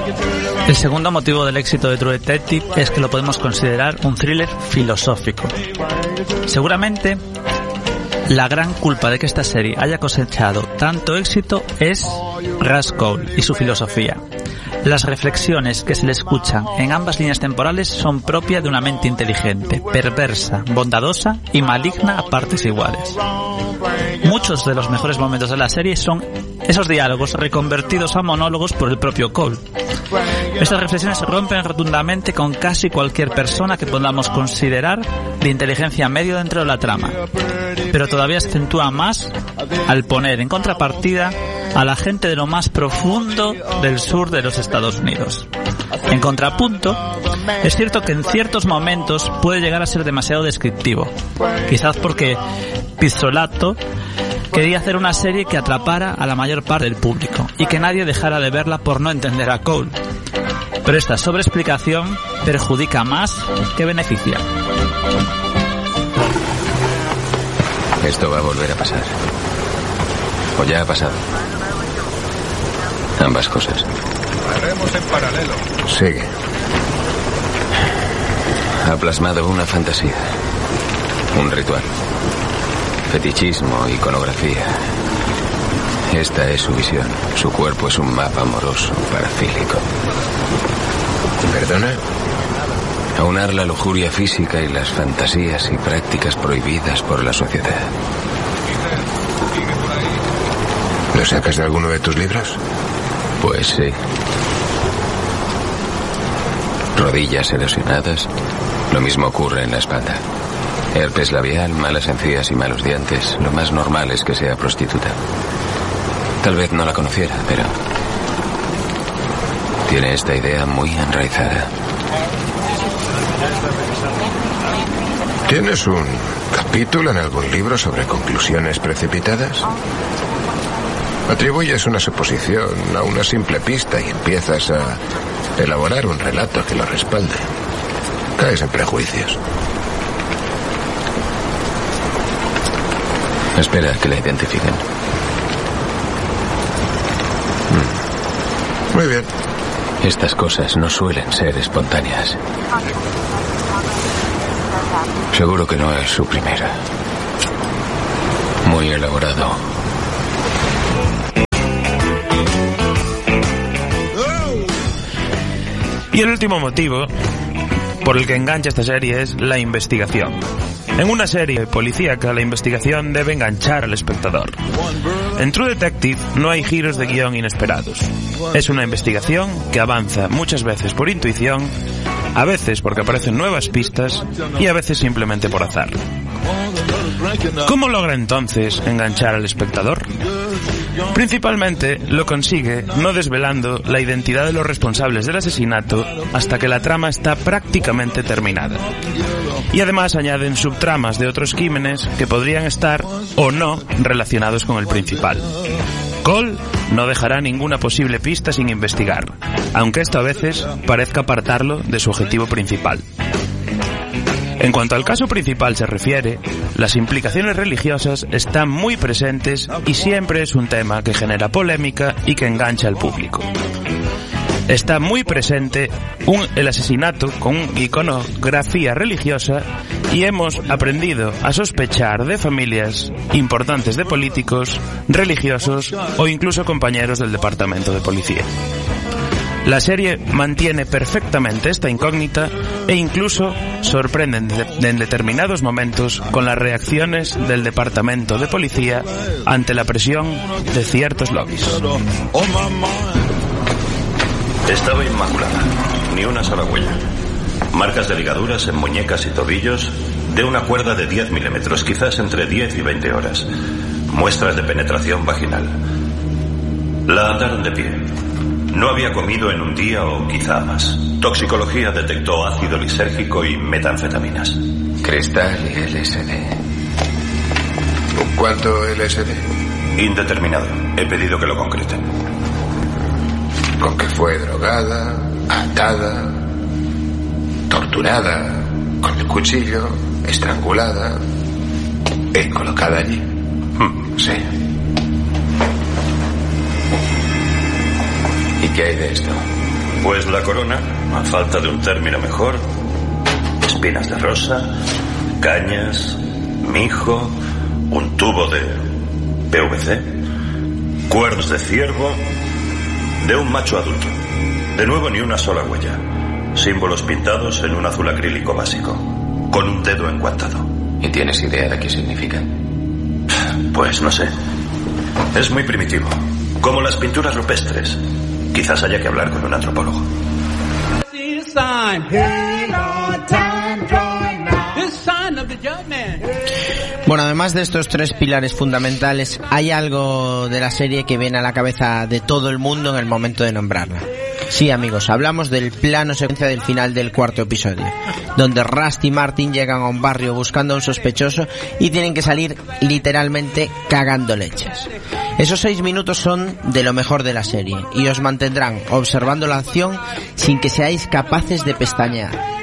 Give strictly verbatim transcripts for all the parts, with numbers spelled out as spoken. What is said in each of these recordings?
El segundo motivo del éxito de True Detective es que lo podemos considerar un thriller filosófico. Seguramente, la gran culpa de que esta serie haya cosechado tanto éxito es Russ Cole y su filosofía. Las reflexiones que se le escuchan en ambas líneas temporales son propias de una mente inteligente, perversa, bondadosa y maligna a partes iguales. Muchos de los mejores momentos de la serie son esos diálogos reconvertidos a monólogos por el propio Cole. Estas reflexiones rompen rotundamente con casi cualquier persona que podamos considerar de inteligencia medio dentro de la trama, pero todavía se acentúa más al poner en contrapartida a la gente de lo más profundo del sur de los Estados Unidos. En contrapunto, es cierto que en ciertos momentos puede llegar a ser demasiado descriptivo, quizás porque Pizzolato quería hacer una serie que atrapara a la mayor parte del público y que nadie dejara de verla por no entender a Cole. Pero esta sobreexplicación perjudica más que beneficia. Esto va a volver a pasar. O ya ha pasado. Ambas cosas. Haremos en paralelo. Sigue. Ha plasmado una fantasía. Un ritual. Fetichismo, iconografía. Esta es su visión. Su cuerpo es un mapa amoroso, parafílico. ¿Perdona? Aunar la lujuria física y las fantasías y prácticas prohibidas por la sociedad. ¿Lo sacas de alguno de tus libros? Pues sí. Rodillas erosionadas. Lo mismo ocurre en la espalda. Herpes labial, malas encías y malos dientes. Lo más normal es que sea prostituta. Tal vez no la conociera, pero tiene esta idea muy enraizada. ¿Tienes un capítulo en algún libro sobre conclusiones precipitadas? Atribuyes una suposición a una simple pista y empiezas a elaborar un relato que lo respalde. Caes en prejuicios. Espera que la identifiquen. Muy bien. Estas cosas no suelen ser espontáneas. Seguro que no es su primera. Muy elaborado. Y el último motivo por el que engancha esta serie es la investigación. En una serie policíaca, la investigación debe enganchar al espectador. En True Detective no hay giros de guión inesperados. Es una investigación que avanza muchas veces por intuición, a veces porque aparecen nuevas pistas y a veces simplemente por azar. ¿Cómo logra entonces enganchar al espectador? Principalmente lo consigue no desvelando la identidad de los responsables del asesinato hasta que la trama está prácticamente terminada. Y además añaden subtramas de otros crímenes que podrían estar o no relacionados con el principal. Cole no dejará ninguna posible pista sin investigar, aunque esto a veces parezca apartarlo de su objetivo principal. En cuanto al caso principal se refiere, las implicaciones religiosas están muy presentes y siempre es un tema que genera polémica y que engancha al público. Está muy presente un, el asesinato con iconografía religiosa y hemos aprendido a sospechar de familias importantes de políticos, religiosos o incluso compañeros del departamento de policía. La serie mantiene perfectamente esta incógnita e incluso sorprende en determinados momentos con las reacciones del departamento de policía ante la presión de ciertos lobbies. Estaba inmaculada, ni una sola huella. Marcas de ligaduras en muñecas y tobillos de una cuerda de diez milímetros, quizás entre diez y veinte horas. Muestras de penetración vaginal. La ataron de pie. No había comido en un día o quizá más. Toxicología detectó ácido lisérgico y metanfetaminas. Cristal y L S D. ¿Cuánto L S D? Indeterminado. He pedido que lo concreten. Con que fue drogada, atada, torturada, con el cuchillo, estrangulada y colocada allí. Hmm. Sí. ¿Y qué hay de esto? Pues la corona, a falta de un término mejor, espinas de rosa, cañas, mijo, un tubo de P V C, cuernos de ciervo, de un macho adulto. De nuevo ni una sola huella. Símbolos pintados en un azul acrílico básico, con un dedo enguantado. ¿Y tienes idea de qué significa? Pues no sé. Es muy primitivo, como las pinturas rupestres. Quizás haya que hablar con un antropólogo. Bueno, además de estos tres pilares fundamentales, hay algo de la serie que viene a la cabeza de todo el mundo en el momento de nombrarla. Sí, amigos, hablamos del plano secuencia del final del cuarto episodio, donde Rusty y Martin llegan a un barrio buscando a un sospechoso y tienen que salir literalmente cagando leches. Esos seis minutos son de lo mejor de la serie y os mantendrán observando la acción sin que seáis capaces de pestañear.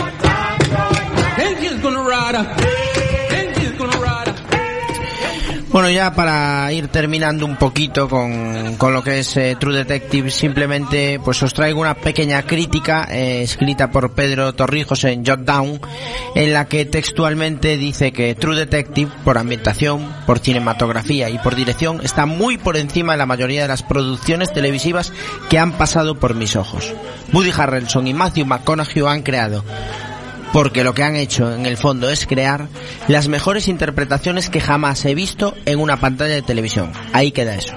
Bueno, ya para ir terminando un poquito con, con lo que es eh, True Detective, simplemente pues os traigo una pequeña crítica eh, escrita por Pedro Torrijos en Jot Down, en la que textualmente dice que True Detective, por ambientación, por cinematografía y por dirección, está muy por encima de la mayoría de las producciones televisivas que han pasado por mis ojos. Woody Harrelson y Matthew McConaughey han creado, porque lo que han hecho en el fondo es crear las mejores interpretaciones que jamás he visto en una pantalla de televisión. Ahí queda eso.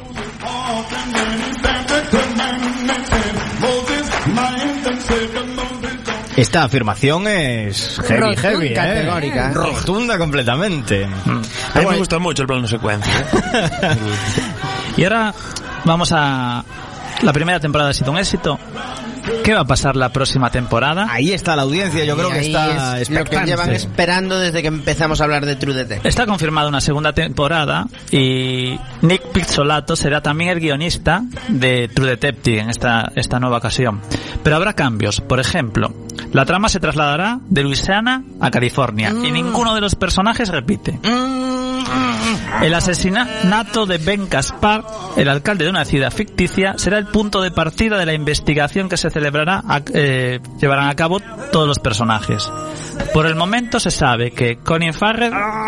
Esta afirmación es heavy, Rotunda, heavy, ¿eh? categórica. Rotunda completamente. Mm. A mí me gusta mucho el plano secuencia. ¿eh? Y ahora vamos a... La primera temporada ha sido un éxito. ¿Qué va a pasar la próxima temporada? Ahí está la audiencia, yo creo que está es lo que llevan esperando desde que empezamos a hablar de True Detective. Está confirmada una segunda temporada y Nick Pizzolatto será también el guionista de True Detective en esta, esta nueva ocasión. Pero habrá cambios. Por ejemplo, la trama se trasladará de Luisiana a California mm. y ninguno de los personajes repite. Mm. El asesinato de Ben Caspar, el alcalde de una ciudad ficticia, será el punto de partida de la investigación que se celebrará, eh, llevarán a cabo todos los personajes. Por el momento se sabe que Colin Farrell,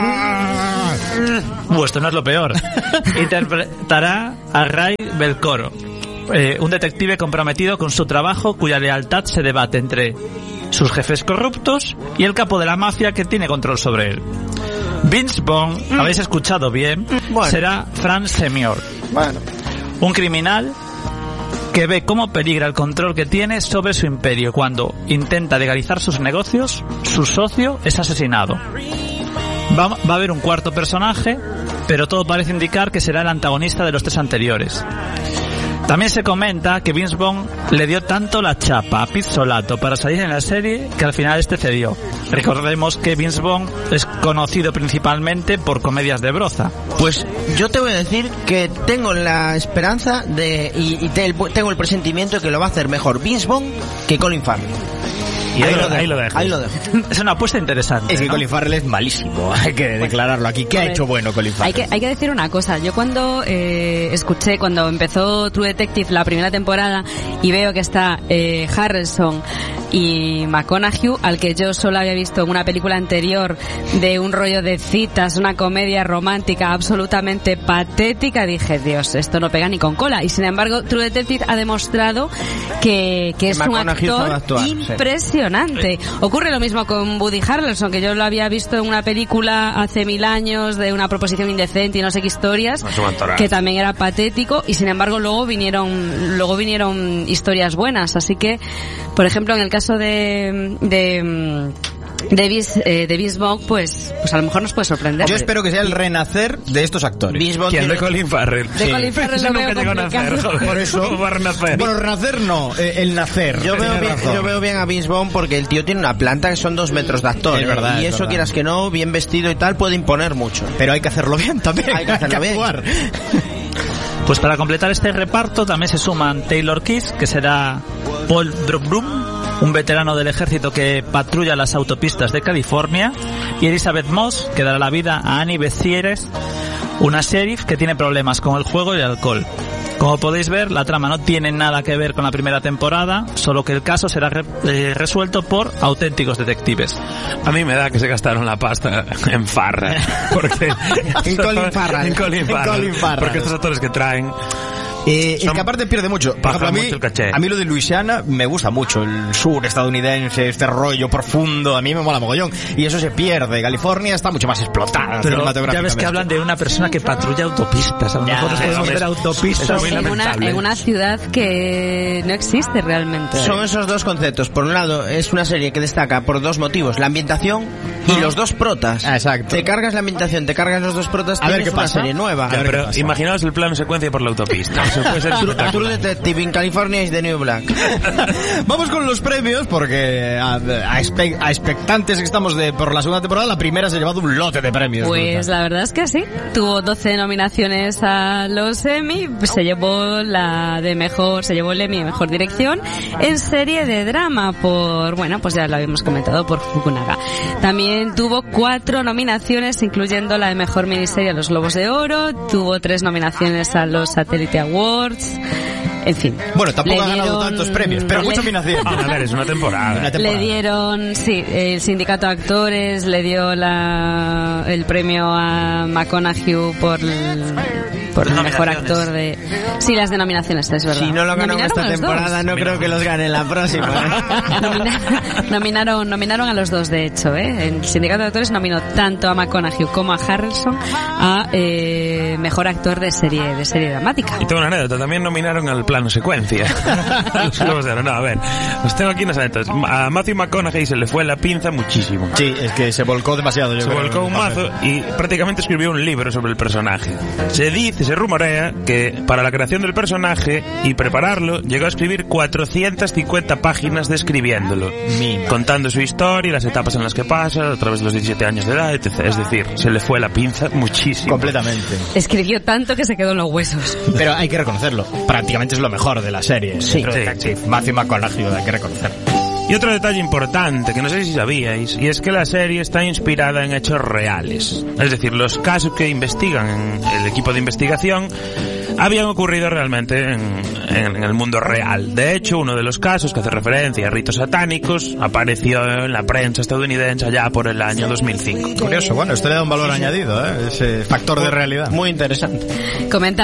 uh, esto no es lo peor, interpretará a Ray Belcoro, eh, un detective comprometido con su trabajo cuya lealtad se debate entre sus jefes corruptos y el capo de la mafia que tiene control sobre él. Vince Vaughn, mm. habéis escuchado bien, bueno. será Frank Senior, bueno. un criminal que ve cómo peligra el control que tiene sobre su imperio. Cuando intenta legalizar sus negocios, su socio es asesinado. Va, va a haber un cuarto personaje, pero todo parece indicar que será el antagonista de los tres anteriores. También se comenta que Vince Vaughn le dio tanto la chapa a Pizzolatto para salir en la serie que al final este cedió. Recordemos que Vince Vaughn es conocido principalmente por comedias de broza. Pues yo te voy a decir que tengo la esperanza de y, y te, tengo el presentimiento de que lo va a hacer mejor Vince Vaughn que Colin Farrell. Y ahí, ahí, lo, ahí lo dejo. Ahí lo dejo. Es una apuesta interesante. Es que ¿no? Colin Farrell es malísimo, hay que bueno, declararlo aquí. ¿Qué ha hecho bueno Colin Farrell? Hay que, hay que decir una cosa. Yo cuando eh, escuché, cuando empezó True Detective la primera temporada y veo que está eh, Harrelson y McConaughey, al que yo solo había visto en una película anterior de un rollo de citas, una comedia romántica absolutamente patética, dije, Dios, esto no pega ni con cola. Y sin embargo, True Detective ha demostrado que, que es un actor actuar, impresionante. Sí. Ocurre lo mismo con Woody Harrelson, que yo lo había visto en una película hace mil años de una proposición indecente y no sé qué historias, que también era patético, y sin embargo luego vinieron luego vinieron historias buenas. Así que, por ejemplo, en el caso de de de Vince, eh, de Vince Vaughn, pues, pues a lo mejor nos puede sorprender. Yo espero que sea el renacer de estos actores. Vince Vaughn tiene... de Colin Farrell. De sí. Colin Farrell lo veo complicado. Nacer, por eso va a renacer. Bueno, renacer no, eh, el nacer. Yo veo, bien, yo veo bien a Vince Vaughn porque el tío tiene una planta que son dos metros de actor. Es verdad, y es eso verdad. Quieras que no, bien vestido y tal, puede imponer mucho. Pero hay que hacerlo bien también. Hay que hacerlo bien. Actuar. Pues para completar este reparto también se suman Taylor Kiss, que será Paul Brookbrum, un veterano del ejército que patrulla las autopistas de California, y Elizabeth Moss, que dará la vida a Annie Bezieres, una sheriff que tiene problemas con el juego y el alcohol. Como podéis ver, la trama no tiene nada que ver con la primera temporada, solo que el caso será re- eh, resuelto por auténticos detectives. A mí me da que se gastaron la pasta en farra. Porque en Colin Farrell. En Colin Farrell. Colin Farrell. Porque estos actores que traen... Eh, es que aparte pierde mucho. Por ejemplo, a mí, a mí lo de Luisiana me gusta mucho. El sur estadounidense, este rollo profundo, a mí me mola mogollón. Y eso se pierde. California está mucho más explotada. Pero ya ves que hablan de una persona que patrulla autopistas. A lo mejor nos podemos ver autopistas en una, en una ciudad que no existe realmente. Son esos dos conceptos. Por un lado, es una serie que destaca por dos motivos: la ambientación y los dos protas. Exacto. Te cargas la ambientación, te cargas los dos protas, a ver qué una pasa. serie nueva. Ya, pero imaginaos el plano secuencia por la autopista. Eso puede ser True Detective in California is the New Black. Vamos con los premios, porque a, a, espe- a expectantes que estamos de por la segunda temporada, la primera se ha llevado un lote de premios. Pues la verdad es que sí. Tuvo doce nominaciones a los Emmy, se llevó la de mejor, se llevó el Emmy de mejor dirección en serie de drama por, bueno, pues ya lo habíamos comentado, por Fukunaga. También tuvo cuatro nominaciones, incluyendo la de mejor miniserie a los Globos de Oro, tuvo tres nominaciones a los Satellite Awards. En fin. Bueno, tampoco ha dieron, ganado tantos premios, pero mucha nominación. Ah, a ver, es una temporada. Una temporada. Le dieron, sí, el sindicato de actores le dio la, el premio a McConaughey por el, por el mejor actor de... Sí, las denominaciones, es verdad. Si no lo ganó en esta temporada, no Mira. creo que los gane en la próxima. Nomina, nominaron, nominaron a los dos, de hecho, ¿eh? El sindicato de actores nominó tanto a McConaughey como a Harrelson a eh, mejor actor de serie, de serie dramática. Y tengo una anécdota, también nominaron al plano secuencia. Los Globos de Oro. No, a ver, os tengo aquí unas anécdotas. A Matthew McConaughey se le fue la pinza muchísimo. Sí, es que se volcó demasiado. Yo Se creo, volcó un mazo y prácticamente escribió un libro sobre el personaje. Se dice, se rumorea que para la creación del personaje y prepararlo llegó a escribir cuatrocientas cincuenta páginas describiéndolo, Mima. contando su historia, las etapas en las que pasa a través de los diecisiete años de edad, etcétera. Es decir, se le fue la pinza muchísimo. Completamente. Escribió tanto que se quedó en los huesos. Pero hay que reconocerlo. Prácticamente es lo mejor de la serie. Sí. True Detective. Matthew McConaughey, hay que reconocerlo. Y otro detalle importante, que no sé si sabíais, y es que la serie está inspirada en hechos reales. Es decir, los casos que investigan en el equipo de investigación habían ocurrido realmente en, en, en el mundo real. De hecho, uno de los casos que hace referencia a ritos satánicos apareció en la prensa estadounidense allá por el año dos mil cinco. Curioso, bueno, esto le da un valor añadido, ¿eh? Ese factor de realidad. Muy interesante. Comenta